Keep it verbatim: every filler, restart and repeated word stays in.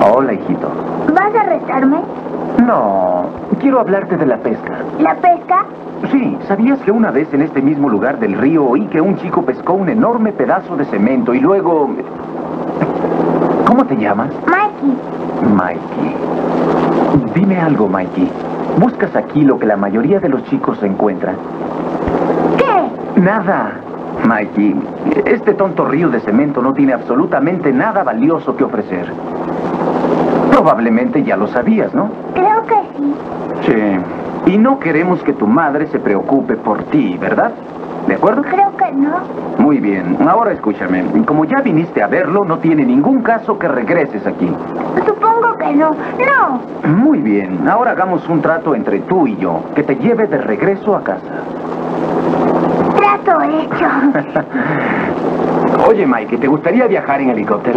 Hola, hijito. ¿Vas a retarme? No, quiero hablarte de la pesca. ¿La pesca? Sí, ¿sabías que una vez en este mismo lugar del río oí que un chico pescó un enorme pedazo de cemento y luego... ¿Cómo te llamas? Mikey. Mikey. Dime algo, Mikey. ¿Buscas aquí lo que la mayoría de los chicos encuentran? ¿Qué? Nada. Mikey, este tonto río de cemento no tiene absolutamente nada valioso que ofrecer. Probablemente ya lo sabías, ¿no? Creo que sí. Sí. Y no queremos que tu madre se preocupe por ti, ¿verdad? ¿De acuerdo? Creo que no. Muy bien. Ahora escúchame. Como ya viniste a verlo, no tiene ningún caso que regreses aquí. Supongo que no. No. Muy bien. Ahora hagamos un trato entre tú y yo, que te lleve de regreso a casa. Trato hecho. Oye, Mike, ¿te gustaría viajar en helicóptero?